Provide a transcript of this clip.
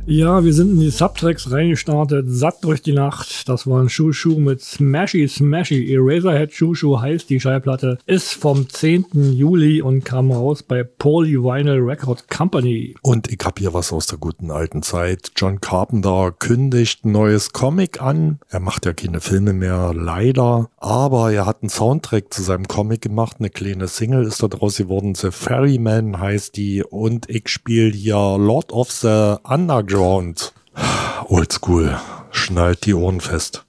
Ja, wir sind in die Subtracks reingestartet, satt durch die Nacht. Das war ein Shushu mit Smashy Smashy. Eraserhead Shushu heißt die Schallplatte, ist vom 10. Juli und kam raus bei Polyvinyl Record Company. Und ich hab hier was aus der guten alten Zeit. John Carpenter kündigt ein neues Comic an. Er macht ja keine Filme mehr, leider. Aber er hat einen Soundtrack zu seinem Comic gemacht. Eine kleine Single ist da draus geworden. The Ferryman heißt die. Und ich spiele hier Lord of the Underground. Oldschool. Schnallt die Ohren fest.